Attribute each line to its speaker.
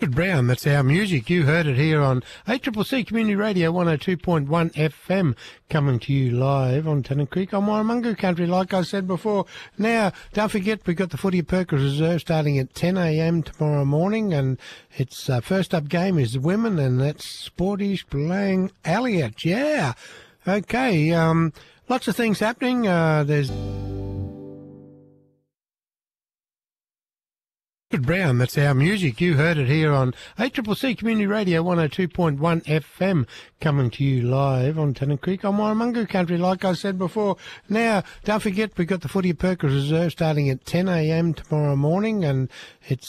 Speaker 1: Brown, that's our music. You heard it here on ACCC Community Radio 102.1 FM, coming to you live on Tennant Creek on Warramunga Country, like I said before. Now, don't forget, we've got the Footy Perkins Reserve starting at 10 a.m. tomorrow morning, and its first up game is the women, and that's Sportish playing Elliot. Yeah. Okay, lots of things happening. There's Brown, that's our music. You heard it here on ACCC Community Radio 102.1 FM, coming to you live on Tennant Creek on Warramunga Country, like I said before. Now, don't forget, we've got the Footy Perkins Reserve starting at 10 a.m. tomorrow morning, and its